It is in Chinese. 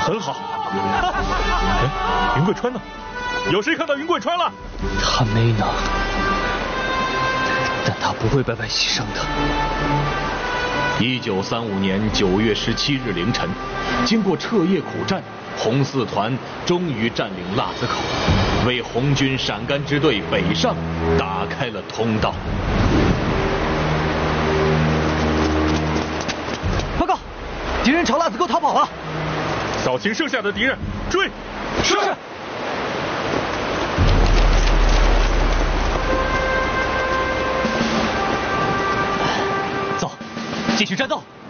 很好。哎，云贵川呢？有谁看到云贵川了？ 他没能，但他不会白白牺牲的。 1935年9月17日凌晨，经过彻夜苦战，红四团终于占领腊子口，为红军陕甘支队北上打开了通道。 报告，敌人朝腊子沟逃跑了。 扫清剩下的敌人，追！ 是。走，继续战斗。